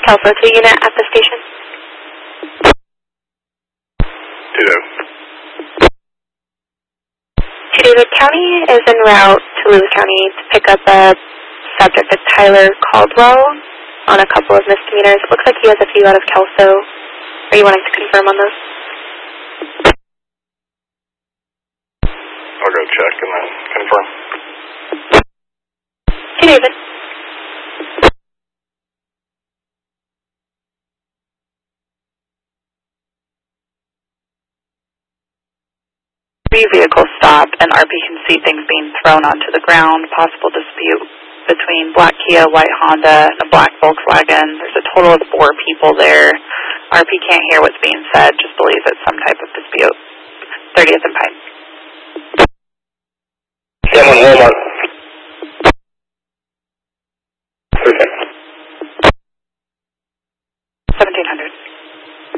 Kelso to unit at the station. Ditto. David, County is en route to Lewis County to pick up a subject of Tyler Caldwell on a couple of misdemeanors. It looks like he has a few out of Kelso. Are you wanting to confirm on those? I'll go check and then confirm. Hey, David. Vehicle stop and RP can see things being thrown onto the ground, possible dispute between black Kia, white Honda, and a black Volkswagen. There's a total of 4 people there. RP can't hear what's being said, just believes it's some type of dispute. 30th and Pine. Someone Walmart.